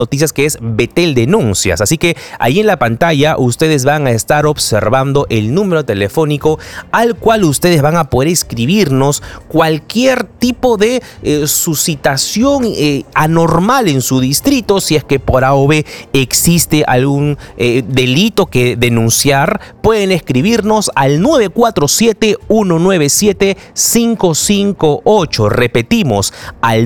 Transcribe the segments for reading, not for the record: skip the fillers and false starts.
noticias, que es Betel Denuncias. Así que ahí en la pantalla ustedes van a estar observando el número telefónico al cual ustedes van a poder escribirnos cualquier tipo de suscitación anormal en su distrito. Si es que por A o B existe algún delito que denunciar, pueden escribirnos al 947-197-558. Repetimos, al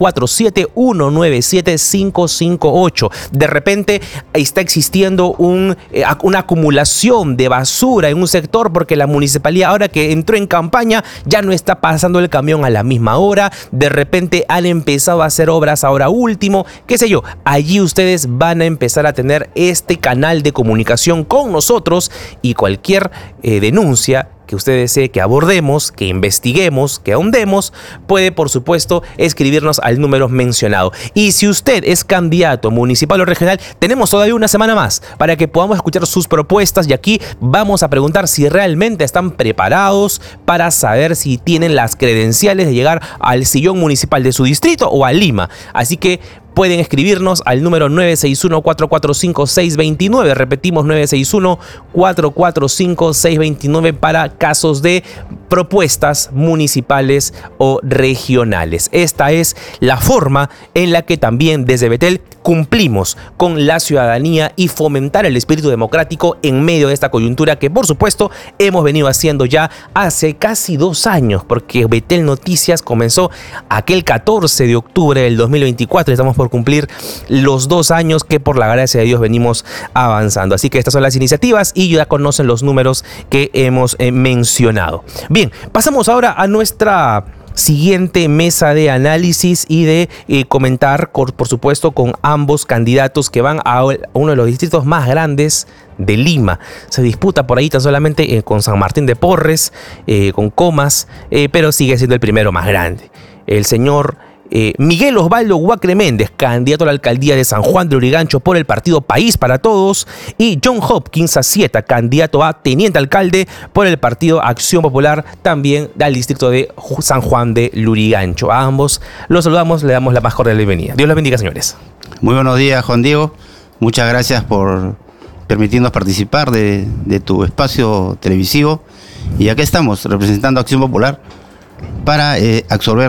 947-197-558. De repente está existiendo una acumulación de basura en un sector porque la municipalidad, ahora que entró en campaña, ya no está pasando el camión a la misma hora. De repente han empezado a hacer obras ahora último, qué sé yo. Allí ustedes van a empezar a tener este canal de comunicación con nosotros, y cualquier denuncia que usted desee que abordemos, que investiguemos, que ahondemos, puede por supuesto escribirnos al número mencionado. Y si usted es candidato municipal o regional, tenemos todavía una semana más para que podamos escuchar sus propuestas, y aquí vamos a preguntar si realmente están preparados para saber si tienen las credenciales de llegar al sillón municipal de su distrito o a Lima. Así que pueden escribirnos al número 961-445-629. Repetimos, 961-445-629 para casos de propuestas municipales o regionales. Esta es la forma en la que también desde Betel cumplimos con la ciudadanía y fomentar el espíritu democrático en medio de esta coyuntura que, por supuesto, hemos venido haciendo ya hace casi 2 años, porque Betel Noticias comenzó aquel 14 de octubre del 2024. Estamos por cumplir los 2 años que, por la gracia de Dios, venimos avanzando. Así que estas son las iniciativas y ya conocen los números que hemos mencionado. Bien, pasamos ahora a nuestra siguiente mesa de análisis y de comentar, por supuesto, con ambos candidatos que van a uno de los distritos más grandes de Lima. Se disputa por ahí tan solamente con San Martín de Porres, con Comas, pero sigue siendo el primero más grande. El señor Miguel Osvaldo Guacre Méndez, candidato a la alcaldía de San Juan de Lurigancho por el partido País para Todos, y John Hopkins Acieta, candidato a teniente alcalde por el partido Acción Popular, también del distrito de San Juan de Lurigancho. A ambos los saludamos, le damos la más cordial bienvenida. Dios los bendiga, señores. Muy buenos días, Juan Diego. Muchas gracias por permitirnos participar de tu espacio televisivo. Y aquí estamos, representando a Acción Popular, para absorber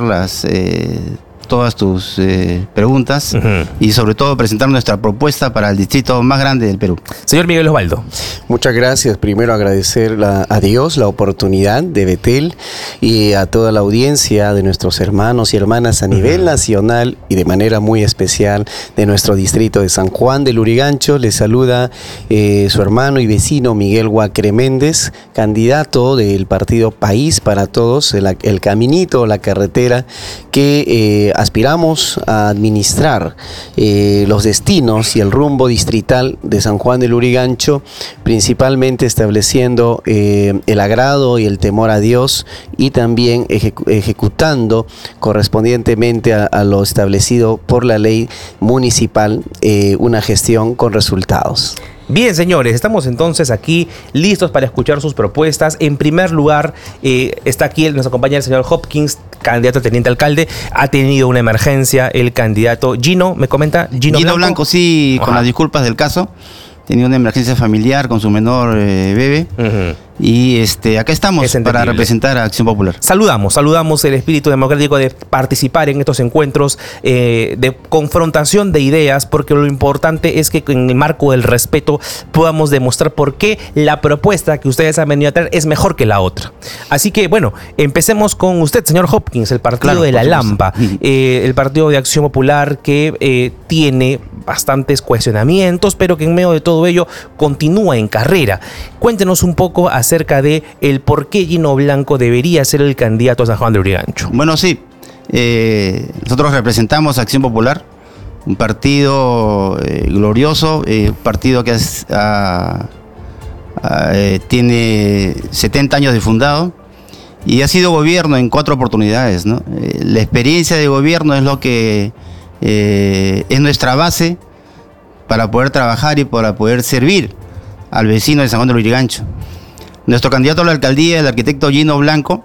todas tus preguntas y sobre todo presentar nuestra propuesta para el distrito más grande del Perú. Señor Miguel Osvaldo. Muchas gracias. Primero agradecer a Dios la oportunidad de Betel y a toda la audiencia de nuestros hermanos y hermanas a nivel nacional y de manera muy especial de nuestro distrito de San Juan de Lurigancho. Les saluda su hermano y vecino Miguel Guacre Méndez, candidato del partido País para Todos, el caminito, la carretera que aspiramos a administrar los destinos y el rumbo distrital de San Juan de Lurigancho, principalmente estableciendo el agrado y el temor a Dios, y también ejecutando correspondientemente a lo establecido por la ley municipal, una gestión con resultados. Bien, señores, estamos entonces aquí listos para escuchar sus propuestas. En primer lugar, está aquí, nos acompaña el señor Hopkins, candidato a teniente alcalde. Ha tenido una emergencia el candidato Gino, me comenta, Gino Blanco, sí, con las disculpas del caso. Tenía una emergencia familiar con su menor bebé. Y acá estamos para representar a Acción Popular. Saludamos el espíritu democrático de participar en estos encuentros de confrontación de ideas, porque lo importante es que en el marco del respeto podamos demostrar por qué la propuesta que ustedes han venido a traer es mejor que la otra. Así que, bueno, empecemos con usted, señor Hopkins, el partido de la Lampa, el partido de Acción Popular que tiene bastantes cuestionamientos, pero que en medio de todo ello continúa en carrera. Cuéntenos un poco acerca de el por qué Gino Blanco debería ser el candidato a San Juan de Lurigancho. Bueno, sí, nosotros representamos a Acción Popular, un partido glorioso, un partido que tiene 70 años de fundado y ha sido gobierno en 4 oportunidades, ¿no? La experiencia de gobierno es lo que es nuestra base para poder trabajar y para poder servir al vecino de San Juan de Lurigancho. Nuestro candidato a la alcaldía, el arquitecto Gino Blanco,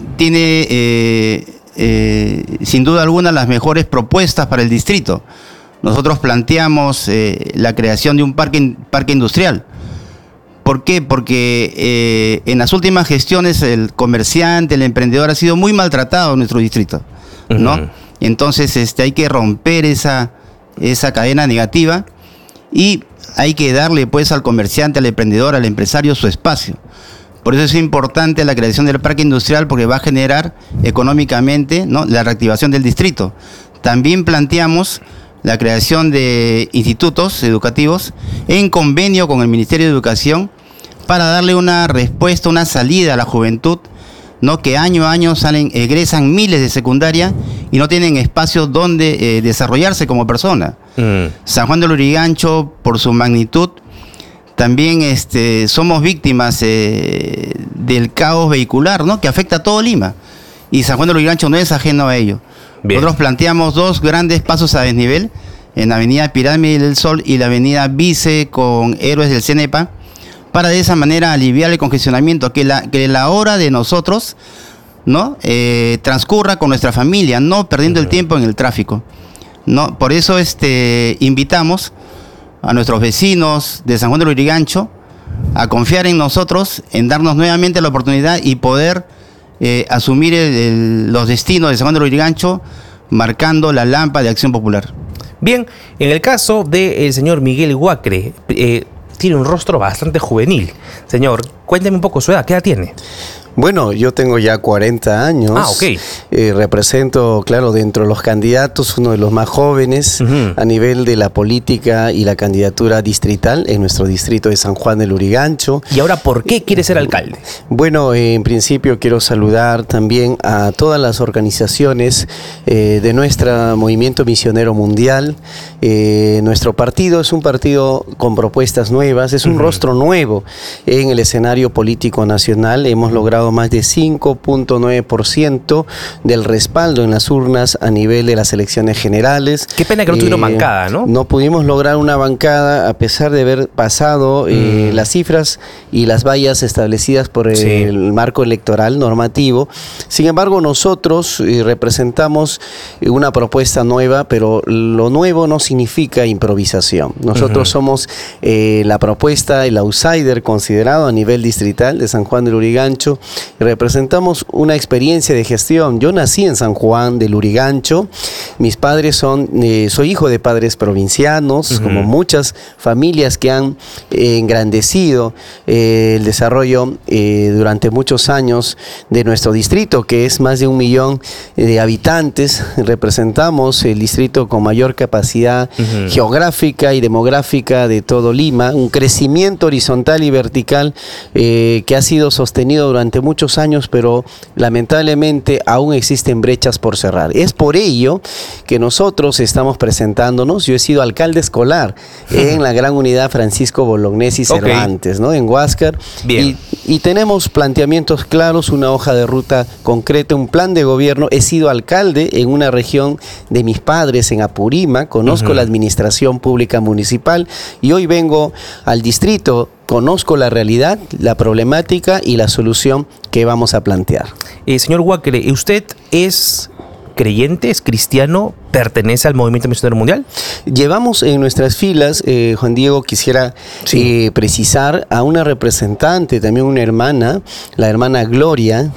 tiene sin duda alguna las mejores propuestas para el distrito, nosotros planteamos la creación de un parque industrial. ¿Por qué? Porque en las últimas gestiones el comerciante, el emprendedor ha sido muy maltratado en nuestro distrito, ¿no? Entonces hay que romper esa cadena negativa y hay que darle pues al comerciante, al emprendedor, al empresario su espacio. Por eso es importante la creación del parque industrial, porque va a generar económicamente, ¿no?, la reactivación del distrito. También planteamos la creación de institutos educativos en convenio con el Ministerio de Educación para darle una respuesta, una salida a la juventud, ¿no?, que año a año egresan miles de secundaria y no tienen espacios donde desarrollarse como persona. San Juan de Lurigancho, por su magnitud, también somos víctimas del caos vehicular, ¿no?, que afecta a todo Lima. Y San Juan de Lurigancho no es ajeno a ello. Bien. Nosotros planteamos 2 grandes pasos a desnivel en la avenida Pirámide del Sol y la avenida Vice con Héroes del Cenepa, para de esa manera aliviar el congestionamiento, que la hora de nosotros, ¿no?, transcurra con nuestra familia, no perdiendo el tiempo en el tráfico, ¿no? Por eso invitamos a nuestros vecinos de San Juan de Lurigancho a confiar en nosotros, en darnos nuevamente la oportunidad y poder asumir los destinos de San Juan de Lurigancho, marcando la lámpara de Acción Popular. Bien, en el caso del señor Miguel Guacre, tiene un rostro bastante juvenil. Señor, cuénteme un poco su edad, ¿qué edad tiene? Bueno, yo tengo ya 40 años. Ah, ok. Represento, claro, dentro de los candidatos, uno de los más jóvenes a nivel de la política y la candidatura distrital en nuestro distrito de San Juan de Lurigancho. ¿Y ahora por qué quiere ser alcalde? Bueno, en principio quiero saludar también a todas las organizaciones de nuestro Movimiento Misionero Mundial. Nuestro partido es un partido con propuestas nuevas, es un rostro nuevo en el escenario político nacional. Hemos logrado más de 5.9% del respaldo en las urnas a nivel de las elecciones generales. Qué pena que no tuvieron bancada, ¿no? No pudimos lograr una bancada a pesar de haber pasado las cifras y las vallas establecidas por el marco electoral normativo. Sin embargo, nosotros representamos una propuesta nueva, pero lo nuevo no significa improvisación. Nosotros somos la propuesta, el outsider considerado a nivel distrital de San Juan de Lurigancho. Representamos una experiencia de gestión. Yo nací en San Juan de Lurigancho. Mis padres soy hijo de padres provincianos, como muchas familias que han engrandecido el desarrollo durante muchos años de nuestro distrito, que es más de 1 millón de habitantes. Representamos el distrito con mayor capacidad geográfica y demográfica de todo Lima, un crecimiento horizontal y vertical que ha sido sostenido durante muchos años, pero lamentablemente aún existen brechas por cerrar. Es por ello que nosotros estamos presentándonos. Yo he sido alcalde escolar en la Gran Unidad Francisco Bolognesi Cervantes, ¿no?, en Huáscar. Y tenemos planteamientos claros, una hoja de ruta concreta, un plan de gobierno. He sido alcalde en una región de mis padres, en Apurímac. Conozco la administración pública municipal y hoy vengo al distrito. Conozco la realidad, la problemática y la solución que vamos a plantear. Señor Guacre, ¿usted es creyente, es cristiano, pertenece al Movimiento Misionero Mundial? Llevamos en nuestras filas, Juan Diego, quisiera precisar a una representante, también una hermana, la hermana Gloria,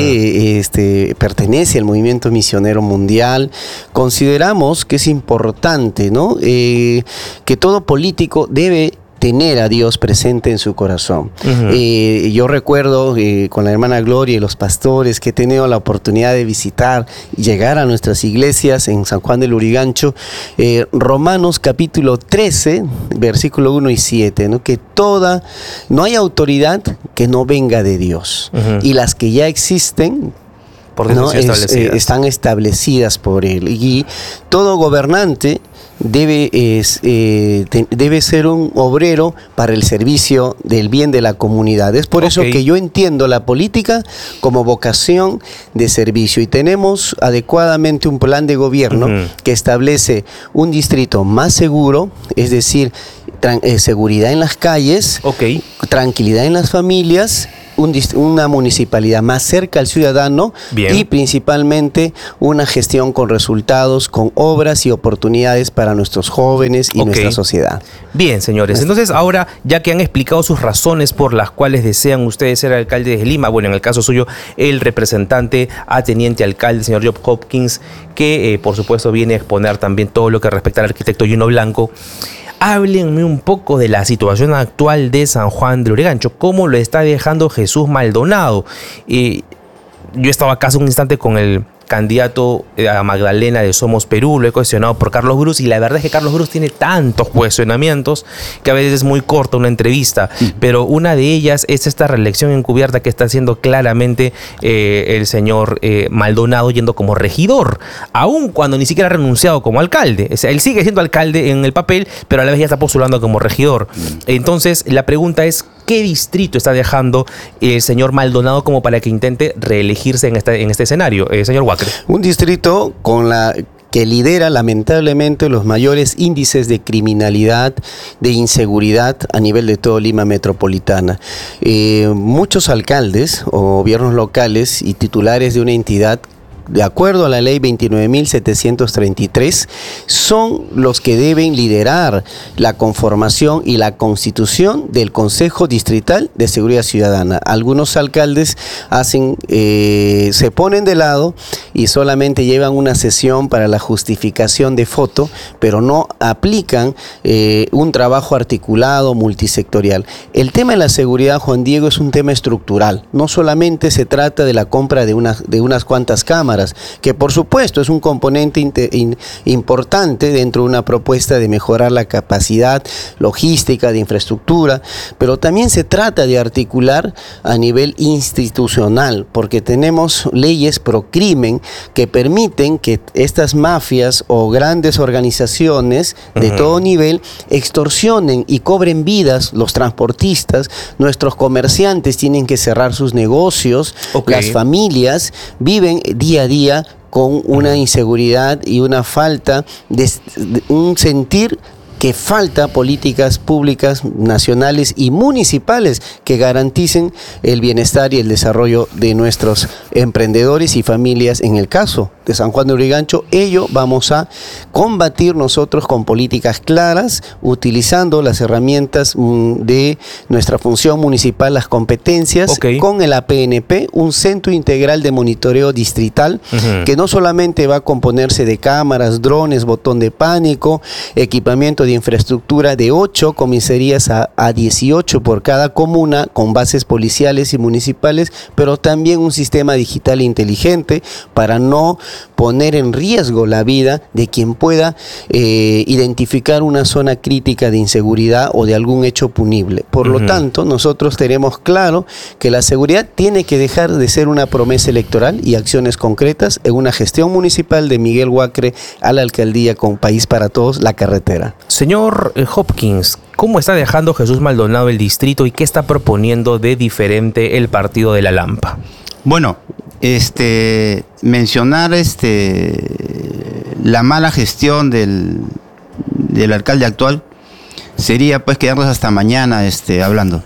que pertenece al Movimiento Misionero Mundial. Consideramos que es importante, ¿no?, que todo político debe tener a Dios presente en su corazón. Yo recuerdo con la hermana Gloria y los pastores que he tenido la oportunidad de visitar y llegar a nuestras iglesias en San Juan de Lurigancho, Romanos capítulo 13, versículo 1 y 7, ¿no?, que no hay autoridad que no venga de Dios, y las que ya existen están establecidas por Él, y todo gobernante debe ser un obrero para el servicio del bien de la comunidad. Es por eso que yo entiendo la política como vocación de servicio, y tenemos adecuadamente un plan de gobierno que establece un distrito más seguro, es decir, seguridad en las calles, tranquilidad en las familias una municipalidad más cerca al ciudadano. Bien. Y principalmente una gestión con resultados, con obras y oportunidades para nuestros jóvenes y nuestra sociedad. Bien, señores. Entonces, ahora, ya que han explicado sus razones por las cuales desean ustedes ser alcalde de Lima, bueno, en el caso suyo, el representante a teniente alcalde, señor Job Hopkins, que por supuesto viene a exponer también todo lo que respecta al arquitecto Gino Blanco. Háblenme un poco de la situación actual de San Juan de Lurigancho, cómo lo está dejando Jesús Maldonado. Yo estaba acá hace un instante con el candidato a Magdalena de Somos Perú, lo he cuestionado por Carlos Gruz, y la verdad es que Carlos Gruz tiene tantos cuestionamientos que a veces es muy corta una entrevista, pero una de ellas es esta reelección encubierta que está haciendo claramente el señor Maldonado yendo como regidor, aun cuando ni siquiera ha renunciado como alcalde. O sea, él sigue siendo alcalde en el papel, pero a la vez ya está postulando como regidor. Entonces, la pregunta es, ¿qué distrito está dejando el señor Maldonado como para que intente reelegirse en este escenario? Señor Wacre. Un distrito que lidera lamentablemente los mayores índices de criminalidad, de inseguridad a nivel de todo Lima metropolitana. Muchos alcaldes o gobiernos locales y titulares de una entidad, de acuerdo a la ley 29.733, son los que deben liderar la conformación y la constitución del Consejo Distrital de Seguridad Ciudadana. Algunos alcaldes se ponen de lado y solamente llevan una sesión para la justificación de foto, pero no aplican un trabajo articulado, multisectorial. El tema de la seguridad, Juan Diego, es un tema estructural. No solamente se trata de la compra de unas cuantas cámaras, que por supuesto es un componente importante dentro de una propuesta de mejorar la capacidad logística de infraestructura, pero también se trata de articular a nivel institucional, porque tenemos leyes pro crimen que permiten que estas mafias o grandes organizaciones de todo nivel extorsionen y cobren vidas. Los transportistas, nuestros comerciantes tienen que cerrar sus negocios, las familias viven día a día con una inseguridad y una falta de un sentir que falta políticas públicas nacionales y municipales que garanticen el bienestar y el desarrollo de nuestros emprendedores y familias. En el caso de San Juan de Lurigancho, ello vamos a combatir nosotros con políticas claras, utilizando las herramientas de nuestra función municipal, las competencias, con el APNP, un centro integral de monitoreo distrital, que no solamente va a componerse de cámaras, drones, botón de pánico, equipamiento de infraestructura de 8 comisarías a 18 por cada comuna, con bases policiales y municipales, pero también un sistema digital inteligente para no poner en riesgo la vida de quien pueda identificar una zona crítica de inseguridad o de algún hecho punible. Por lo tanto, nosotros tenemos claro que la seguridad tiene que dejar de ser una promesa electoral y acciones concretas en una gestión municipal de Miguel Wacre a la alcaldía con País para Todos, la carretera. Señor Hopkins, ¿cómo está dejando Jesús Maldonado el distrito y qué está proponiendo de diferente el partido de la Lampa? Bueno, mencionar la mala gestión del alcalde actual sería pues quedarnos hasta mañana hablando.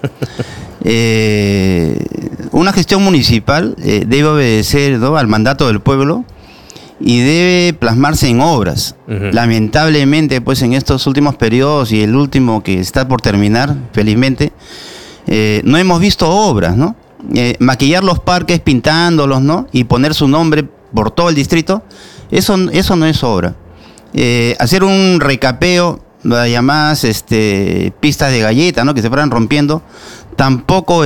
Una gestión municipal debe obedecer, ¿no?, al mandato del pueblo y debe plasmarse en obras. Lamentablemente, pues en estos últimos periodos y el último que está por terminar, felizmente, no hemos visto obras, ¿no? Maquillar los parques pintándolos, ¿no?, y poner su nombre por todo el distrito, eso no es obra. Hacer un recapeo, las llamadas pistas de galleta, ¿no?, que se fueran rompiendo, tampoco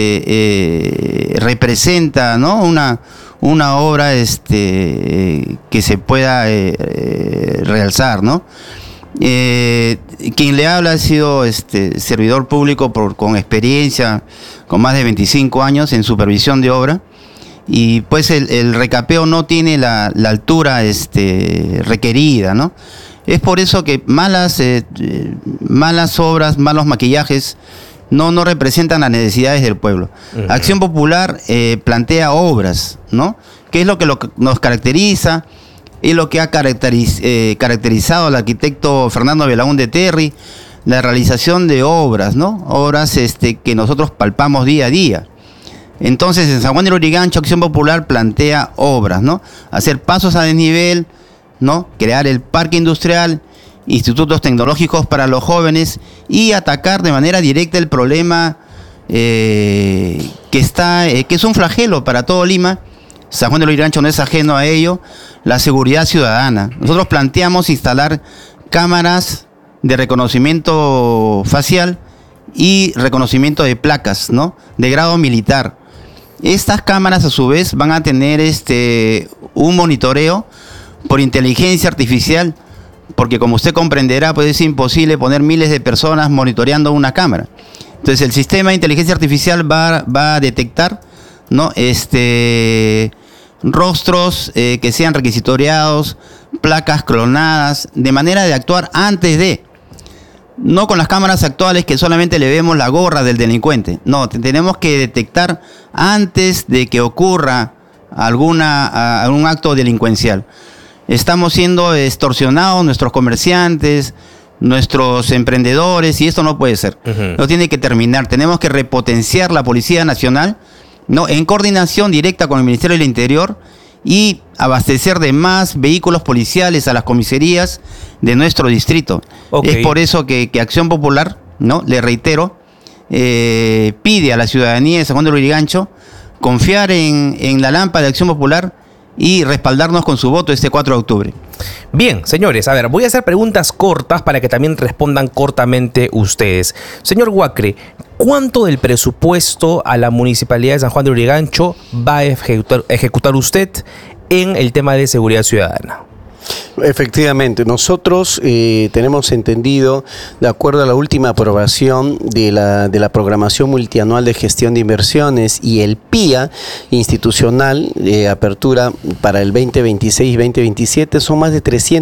representa, ¿no?, una obra que se pueda realzar, ¿no? Quien le habla ha sido servidor público con experiencia, con más de 25 años en supervisión de obra, y pues el recapeo no tiene la altura requerida, ¿no? Es por eso que malas obras, malos maquillajes no representan las necesidades del pueblo. Acción Popular plantea obras, ¿no?, que es lo que nos caracteriza, es lo que ha caracterizado al arquitecto Fernando Belaúnde Terry, la realización de obras, ¿no?, obras que nosotros palpamos día a día. Entonces, en San Juan de Lurigancho, Acción Popular plantea obras, ¿no? Hacer pasos a desnivel, ¿no? Crear el parque industrial, institutos tecnológicos para los jóvenes y atacar de manera directa el problema que es un flagelo para todo Lima. San Juan de Lurigancho no es ajeno a ello, la seguridad ciudadana. Nosotros planteamos instalar cámaras de reconocimiento facial y reconocimiento de placas, ¿no? De grado militar. Estas cámaras a su vez van a tener un monitoreo por inteligencia artificial, porque como usted comprenderá, pues es imposible poner miles de personas monitoreando una cámara. Entonces el sistema de inteligencia artificial va a detectar, ¿no? Rostros que sean requisitoriados, placas clonadas, de manera de actuar antes de. No con las cámaras actuales que solamente le vemos la gorra del delincuente. No, tenemos que detectar antes de que ocurra algún acto delincuencial. Estamos siendo extorsionados nuestros comerciantes, nuestros emprendedores, y esto no puede ser. No tiene que terminar. Tenemos que repotenciar la Policía Nacional, ¿no? En coordinación directa con el Ministerio del Interior, y abastecer de más vehículos policiales a las comisarías de nuestro distrito. Es por eso que Acción Popular, ¿no? Le reitero, pide a la ciudadanía de San Juan de Lurigancho confiar en la lámpara de Acción Popular y respaldarnos con su voto este 4 de octubre. Bien, señores, a ver, voy a hacer preguntas cortas para que también respondan cortamente ustedes. Señor Huacre, ¿cuánto del presupuesto a la Municipalidad de San Juan de Lurigancho va a ejecutar usted en el tema de seguridad ciudadana? Efectivamente, nosotros tenemos entendido, de acuerdo a la última aprobación de la programación multianual de gestión de inversiones y el PIA institucional de apertura para el 2026-2027, son más de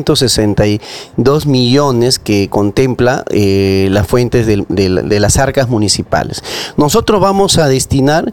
362 millones que contempla las fuentes de las arcas municipales. Nosotros vamos a destinar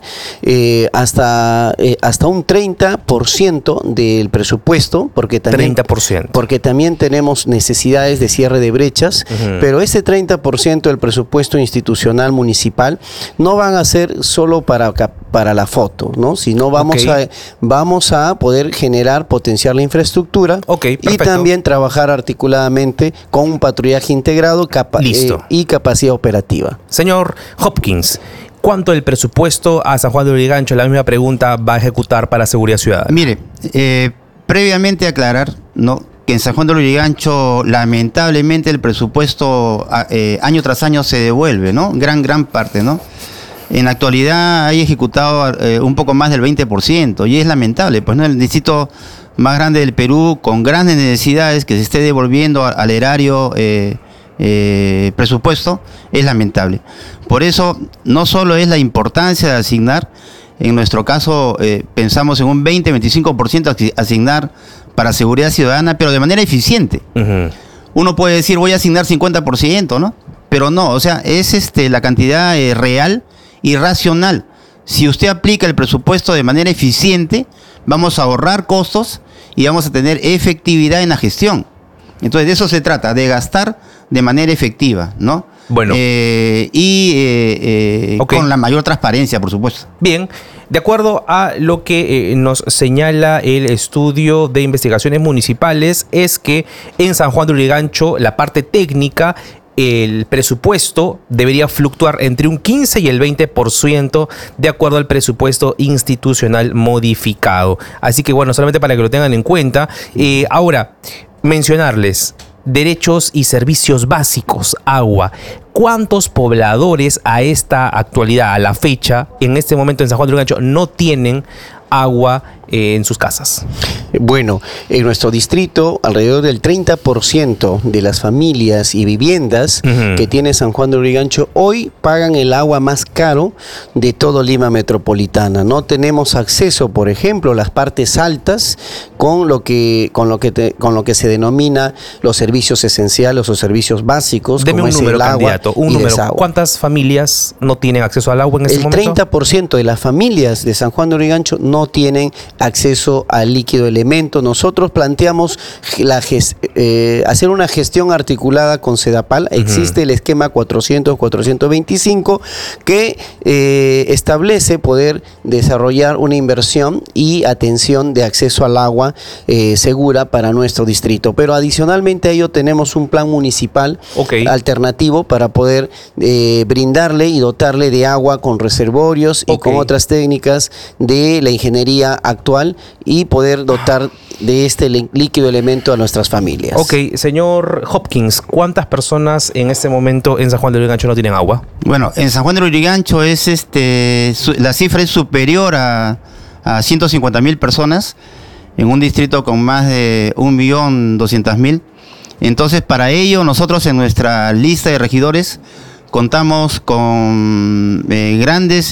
hasta un 30% del presupuesto, porque también 30%. Porque también tenemos necesidades de cierre de brechas, pero ese 30% del presupuesto institucional municipal no van a ser solo para la foto, ¿no? Sino vamos a poder generar, potenciar la infraestructura y también trabajar articuladamente con un patrullaje integrado y capacidad operativa. Señor Hopkins, ¿cuánto del presupuesto a San Juan de Lurigancho, la misma pregunta, va a ejecutar para seguridad ciudadana? Mire, previamente aclarar, ¿no?, que en San Juan de Lurigancho lamentablemente el presupuesto año tras año se devuelve, ¿no? Gran parte, ¿no? En la actualidad hay ejecutado un poco más del 20%, y es lamentable, pues, ¿no? El distrito más grande del Perú, con grandes necesidades, que se esté devolviendo al erario presupuesto, es lamentable. Por eso no solo es la importancia de asignar, en nuestro caso pensamos en un 20-25% asignar para seguridad ciudadana, pero de manera eficiente. Uno puede decir, voy a asignar 50%, ¿no? Pero no, o sea, es la cantidad real y racional. Si usted aplica el presupuesto de manera eficiente, vamos a ahorrar costos y vamos a tener efectividad en la gestión. Entonces, de eso se trata, de gastar de manera efectiva, ¿no? Bueno. Con la mayor transparencia, por supuesto. Bien, de acuerdo a lo que nos señala el estudio de investigaciones municipales, es que en San Juan de Lurigancho la parte técnica, el presupuesto debería fluctuar entre un 15 y el 20% de acuerdo al presupuesto institucional modificado. Así que bueno, solamente para que lo tengan en cuenta. Ahora, mencionarles derechos y servicios básicos, agua. ¿Cuántos pobladores a esta actualidad, a la fecha, en este momento en San Juan de Lurigancho, no tienen agua en sus casas? Bueno, en nuestro distrito, alrededor del 30% de las familias y viviendas que tiene San Juan de Lurigancho hoy pagan el agua más caro de todo Lima metropolitana. No tenemos acceso, por ejemplo, a las partes altas con lo que se denomina los servicios esenciales o servicios básicos. Deme como un número, el agua, candidato, un número. ¿Cuántas familias no tienen acceso al agua en este momento? El 30% de las familias de San Juan de Lurigancho no tienen acceso al líquido elemento. Nosotros planteamos hacer una gestión articulada con Sedapal. Existe el esquema 400-425 que establece poder desarrollar una inversión y atención de acceso al agua segura para nuestro distrito. Pero adicionalmente a ello tenemos un plan municipal alternativo para poder brindarle y dotarle de agua con reservorios y con otras técnicas de la ingeniería actual y poder dotar de este líquido elemento a nuestras familias. Ok, señor Hopkins, ¿cuántas personas en este momento en San Juan de Lurigancho no tienen agua? Bueno, en San Juan de Lurigancho la cifra es superior a 150.000 personas en un distrito con más de 1.200.000. Entonces, para ello, nosotros en nuestra lista de regidores contamos con grandes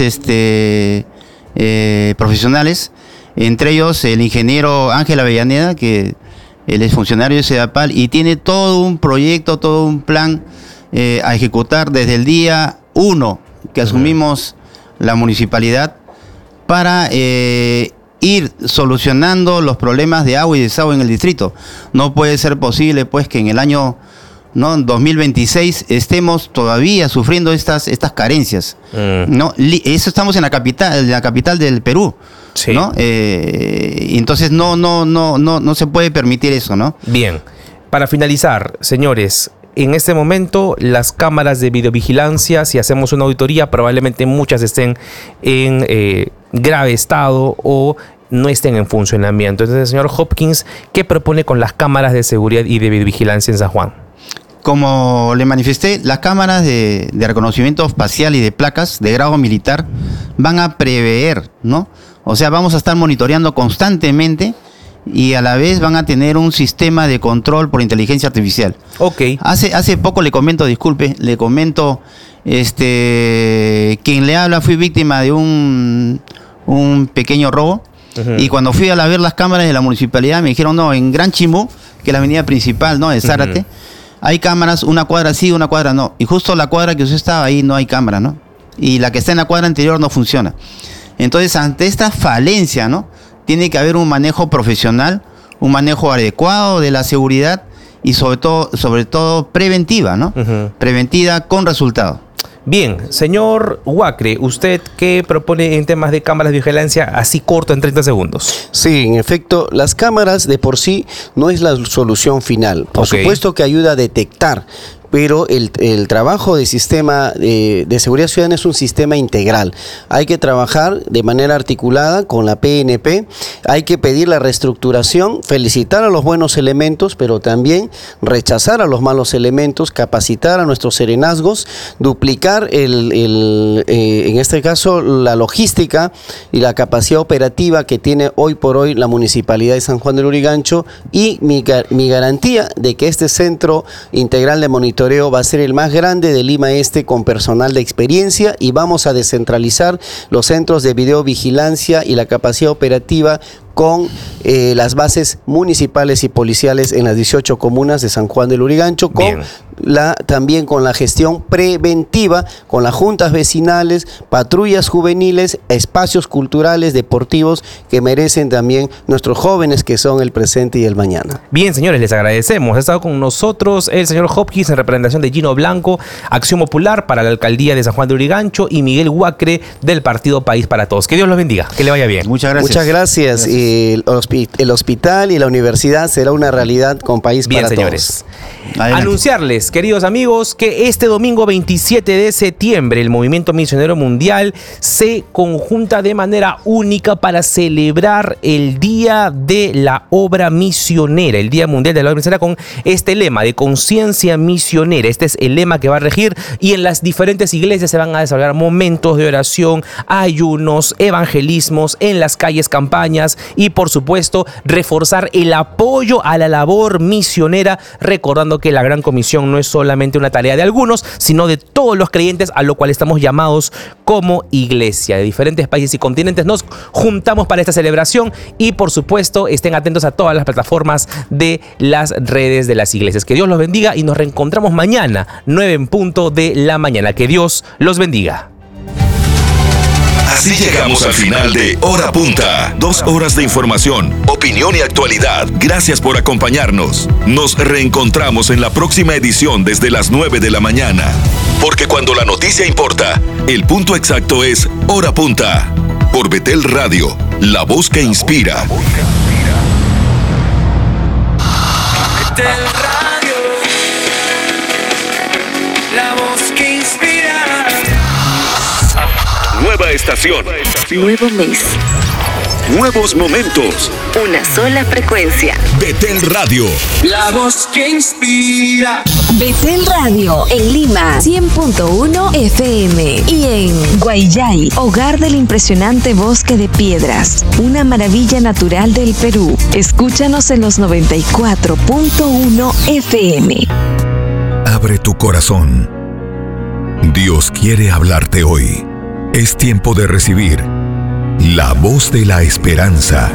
profesionales, entre ellos el ingeniero Ángel Avellaneda, que él es funcionario de Sedapal y tiene todo un proyecto, todo un plan a ejecutar desde el día 1 que asumimos la municipalidad para ir solucionando los problemas de agua y desagüe en el distrito. No puede ser posible pues que en el año 2026 estemos todavía sufriendo estas carencias. Eso estamos en la capital del Perú. Sí. ¿No? Entonces no se puede permitir eso, ¿no? Bien, para finalizar, señores, en este momento las cámaras de videovigilancia, si hacemos una auditoría, probablemente muchas estén en grave estado o no estén en funcionamiento. Entonces, señor Hopkins, ¿qué propone con las cámaras de seguridad y de videovigilancia en San Juan? Como le manifesté, las cámaras de reconocimiento facial y de placas de grado militar van a prever, ¿no? O sea, vamos a estar monitoreando constantemente y a la vez van a tener un sistema de control por inteligencia artificial. Ok. Hace poco le comento, quien le habla, fui víctima de un pequeño robo. Y cuando fui a ver las cámaras de la municipalidad me dijeron, no, en Gran Chimú, que es la avenida principal, ¿no?, de Zárate, hay cámaras, una cuadra sí, una cuadra no. Y justo la cuadra que usted estaba ahí no hay cámara, ¿no? Y la que está en la cuadra anterior no funciona. Entonces, ante esta falencia, ¿no?, tiene que haber un manejo profesional, un manejo adecuado de la seguridad y sobre todo preventiva, ¿no? Preventiva con resultado. Bien, señor Uacre, ¿usted qué propone en temas de cámaras de vigilancia así corto en 30 segundos? Sí, en efecto, las cámaras de por sí no es la solución final. Por supuesto que ayuda a detectar, pero el trabajo de sistema de seguridad ciudadana es un sistema integral. Hay que trabajar de manera articulada con la PNP, hay que pedir la reestructuración, felicitar a los buenos elementos, pero también rechazar a los malos elementos, capacitar a nuestros serenazgos, duplicar en este caso la logística y la capacidad operativa que tiene hoy por hoy la Municipalidad de San Juan de Lurigancho y mi garantía de que este centro integral de monitoreo va a ser el más grande de Lima Este con personal de experiencia y vamos a descentralizar los centros de videovigilancia y la capacidad operativa con las bases municipales y policiales en las 18 comunas de San Juan de Lurigancho, también con la gestión preventiva, con las juntas vecinales, patrullas juveniles, espacios culturales, deportivos que merecen también nuestros jóvenes que son el presente y el mañana. Bien, señores, les agradecemos. Ha estado con nosotros el señor Hopkins en representación de Gino Blanco, Acción Popular para la Alcaldía de San Juan de Lurigancho, y Miguel Uacre del Partido País para Todos. Que Dios los bendiga, que le vaya bien. Muchas gracias. Muchas gracias. El hospital y la universidad será una realidad con País para Todos. Bien, señores. Adelante. Anunciarles, queridos amigos, que este domingo 27 de septiembre el Movimiento Misionero Mundial se conjunta de manera única para celebrar el Día de la Obra Misionera, el Día Mundial de la Obra Misionera, con este lema de conciencia misionera. Este es el lema que va a regir, y en las diferentes iglesias se van a desarrollar momentos de oración, ayunos, evangelismos, en las calles campañas y, por supuesto, reforzar el apoyo a la labor misionera, recordando que la Gran Comisión no es solamente una tarea de algunos, sino de todos los creyentes, a lo cual estamos llamados como iglesia. De diferentes países y continentes nos juntamos para esta celebración y, por supuesto, estén atentos a todas las plataformas de las redes de las iglesias. Que Dios los bendiga y nos reencontramos mañana, 9 en punto de la mañana. Que Dios los bendiga. Así llegamos al final de Hora Punta. 2 horas de información, opinión y actualidad. Gracias por acompañarnos. Nos reencontramos en la próxima edición desde las 9 de la mañana. Porque cuando la noticia importa, el punto exacto es Hora Punta. Por Betel Radio, la voz que inspira. Betel Radio, la voz que inspira. Nueva estación. Nuevo mes. Nuevos momentos. Una sola frecuencia. Betel Radio. La voz que inspira. Betel Radio en Lima 100.1 FM y en Guayay, hogar del impresionante bosque de piedras, una maravilla natural del Perú. Escúchanos en los 94.1 FM. Abre tu corazón. Dios quiere hablarte hoy. Es tiempo de recibir la voz de la esperanza.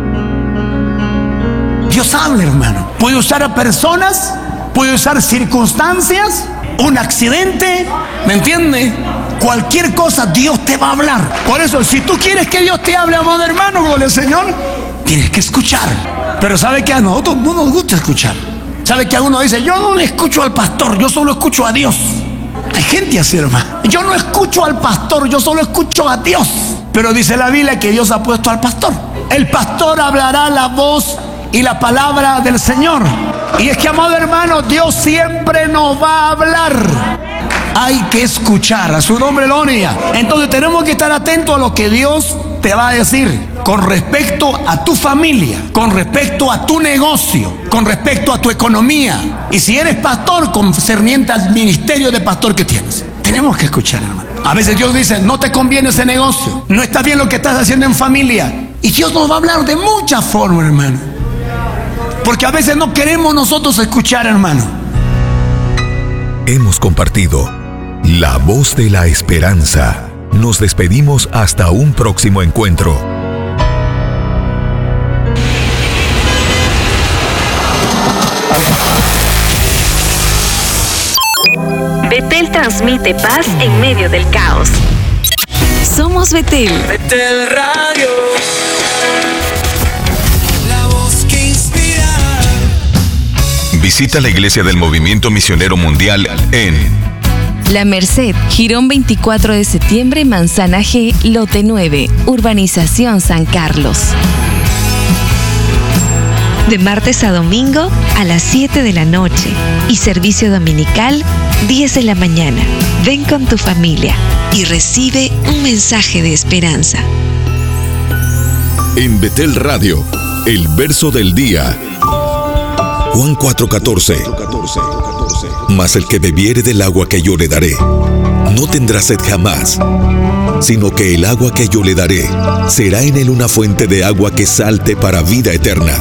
Dios habla, hermano. Puede usar a personas, puede usar circunstancias, un accidente, ¿me entiende? Cualquier cosa Dios te va a hablar. Por eso, si tú quieres que Dios te hable, amado hermano, gloria al Señor, tienes que escuchar. Pero ¿sabe que a nosotros no nos gusta escuchar? ¿Sabe que a uno dice, yo no le escucho al pastor, yo solo escucho a Dios? Hay gente así, hermano. Yo no escucho al pastor, yo solo escucho a Dios. Pero dice la Biblia que Dios ha puesto al pastor. El pastor hablará la voz y la palabra del Señor. Y es que, amado hermano, Dios siempre nos va a hablar. Hay que escuchar, a su nombre gloria. Entonces tenemos que estar atentos a lo que Dios te va a decir con respecto a tu familia, con respecto a tu negocio, con respecto a tu economía. Y si eres pastor, concerniente al ministerio de pastor que tienes. Tenemos que escuchar, hermano. A veces Dios dice, no te conviene ese negocio, no está bien lo que estás haciendo en familia. Y Dios nos va a hablar de muchas formas, hermano. Porque a veces no queremos nosotros escuchar, hermano. Hemos compartido la voz de la esperanza. Nos despedimos hasta un próximo encuentro. Betel transmite paz en medio del caos. Somos Betel. Betel Radio, la voz que inspira. Visita la iglesia del Movimiento Misionero Mundial en La Merced, Girón 24 de septiembre, Manzana G, Lote 9, Urbanización San Carlos. De martes a domingo a las 7 de la noche y servicio dominical 10 de la mañana. Ven con tu familia y recibe un mensaje de esperanza. En Betel Radio, el verso del día. Juan 4:14. Mas el que bebiere del agua que yo le daré, no tendrá sed jamás, sino que el agua que yo le daré será en él una fuente de agua que salte para vida eterna.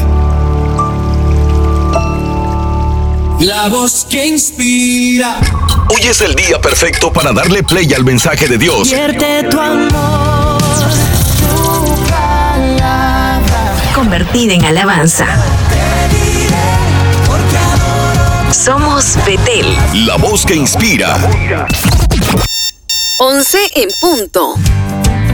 La voz que inspira. Hoy es el día perfecto para darle play al mensaje de Dios. Vierte tu amor, tu palabra, convertida en alabanza. Somos Betel. La voz que inspira. 11 en punto.